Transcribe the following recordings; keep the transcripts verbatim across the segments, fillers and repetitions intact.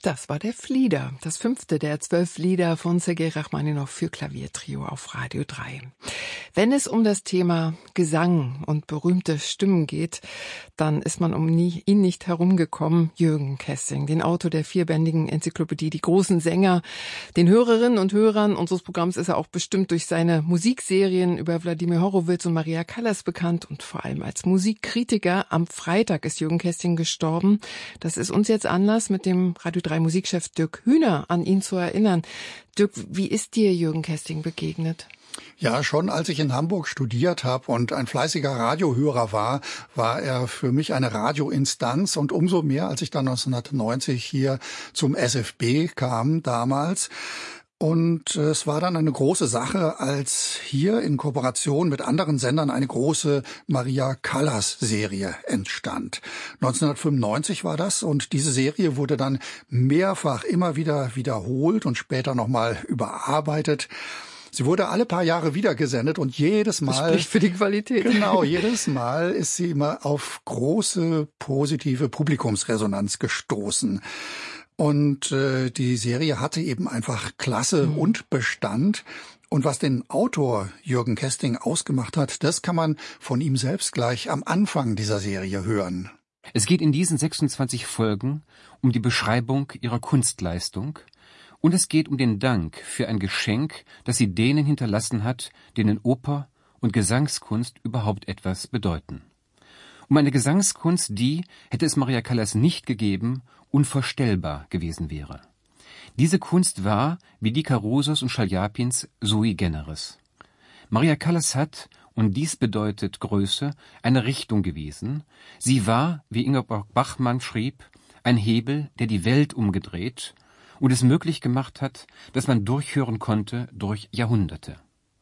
Das war der Flieder, das fünfte der zwölf Lieder von Sergei Rachmaninow für Klaviertrio auf Radio drei. Wenn es um das Thema Gesang und berühmte Stimmen geht, dann ist man um nie, ihn nicht herumgekommen. Jürgen Kästing, den Autor der vierbändigen Enzyklopädie Die großen Sänger. Den Hörerinnen und Hörern unseres Programms ist er auch bestimmt durch seine Musikserien über Wladimir Horowitz und Maria Callas bekannt und vor allem als Musikkritiker. Am Freitag ist Jürgen Kästing gestorben. Das ist uns jetzt Anlass, mit dem Radio drei Musikchef Dirk Hühner an ihn zu erinnern. Dirk, wie ist dir Jürgen Kästing begegnet? Ja, schon als ich in Hamburg studiert habe und ein fleißiger Radiohörer war, war er für mich eine Radioinstanz. Und umso mehr, als ich dann neunzehnhundertneunzig hier zum S F B kam damals. Und es war dann eine große Sache, als hier in Kooperation mit anderen Sendern eine große Maria Callas-Serie entstand. neunzehnhundertfünfundneunzig war das und diese Serie wurde dann mehrfach immer wieder wiederholt und später nochmal überarbeitet. Sie wurde alle paar Jahre wieder gesendet und jedes Mal... Das spricht für die Qualität. Genau, jedes Mal ist sie immer auf große positive Publikumsresonanz gestoßen. Und äh, die Serie hatte eben einfach Klasse mhm. und Bestand. Und was den Autor Jürgen Kästing ausgemacht hat, das kann man von ihm selbst gleich am Anfang dieser Serie hören. Es geht in diesen sechsundzwanzig Folgen um die Beschreibung ihrer Kunstleistung und es geht um den Dank für ein Geschenk, das sie denen hinterlassen hat, denen Oper und Gesangskunst überhaupt etwas bedeuten. Um eine Gesangskunst, die, hätte es Maria Callas nicht gegeben, unvorstellbar gewesen wäre. Diese Kunst war, wie die Carusos und Schaljapins, sui generis. Maria Callas hat, und dies bedeutet Größe, eine Richtung gewiesen. Sie war, wie Ingeborg Bachmann schrieb, ein Hebel, der die Welt umgedreht und es möglich gemacht hat, dass man durchhören konnte durch Jahrhunderte.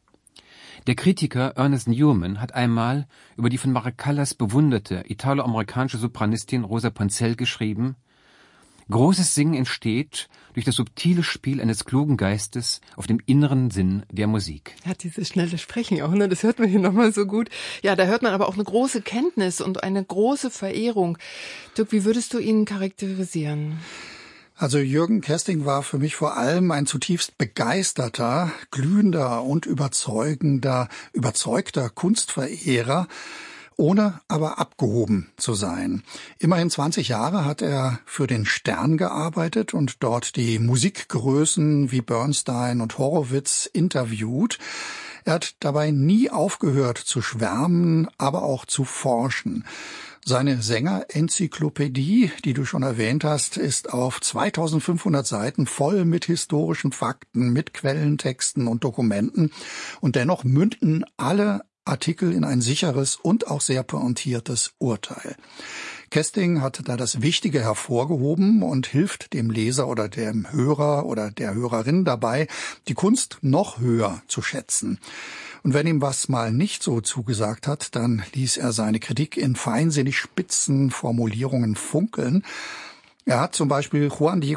Der Kritiker Ernest Newman hat einmal über die von Maria Callas bewunderte italo-amerikanische Sopranistin Rosa Poncell geschrieben: Großes Singen entsteht durch das subtile Spiel eines klugen Geistes auf dem inneren Sinn der Musik. Ja, dieses schnelle Sprechen auch, ne? Das hört man hier nochmal so gut. Ja, da hört man aber auch eine große Kenntnis und eine große Verehrung. Dirk, wie würdest du ihn charakterisieren? Also Jürgen Kästing war für mich vor allem ein zutiefst begeisterter, glühender und überzeugender, überzeugter Kunstverehrer, ohne aber abgehoben zu sein. Immerhin zwanzig Jahre hat er für den Stern gearbeitet und dort die Musikgrößen wie Bernstein und Horowitz interviewt. Er hat dabei nie aufgehört zu schwärmen, aber auch zu forschen. Seine Sänger-Enzyklopädie, die du schon erwähnt hast, ist auf zweitausendfünfhundert Seiten voll mit historischen Fakten, mit Quellentexten und Dokumenten. Und dennoch münden alle Artikel in ein sicheres und auch sehr pointiertes Urteil. Kästing hat da das Wichtige hervorgehoben und hilft dem Leser oder dem Hörer oder der Hörerin dabei, die Kunst noch höher zu schätzen. Und wenn ihm was mal nicht so zugesagt hat, dann ließ er seine Kritik in feinsinnig spitzen Formulierungen funkeln. Er hat zum Beispiel Juan Diego